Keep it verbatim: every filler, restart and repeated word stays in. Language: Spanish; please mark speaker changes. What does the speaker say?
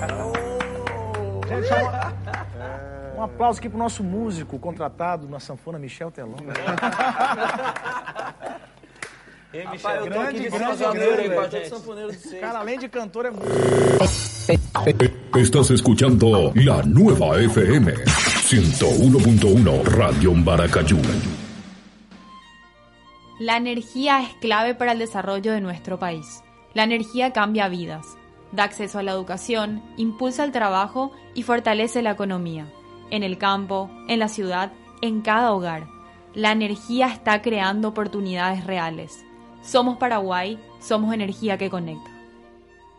Speaker 1: Gente, só uma, um aplauso aqui pro nosso músico contratado na sanfona, Michel Teló.
Speaker 2: Ei, Michel,
Speaker 1: Rapaz, eu tô aqui de
Speaker 2: grande,
Speaker 1: sanfoneiro,
Speaker 2: grande,
Speaker 1: velho.
Speaker 2: grande, grande sanfoneiro de seis.
Speaker 1: Cara, além de cantor, é músico.
Speaker 3: Estás escuchando la nueva F M ciento uno punto uno Radio Maracayú.
Speaker 4: La energía es clave para el desarrollo de nuestro país. La energía cambia vidas, da acceso a la educación, impulsa el trabajo y fortalece la economía. En el campo, en la ciudad, en cada hogar. La energía está creando oportunidades reales. Somos Paraguay, somos energía que conecta.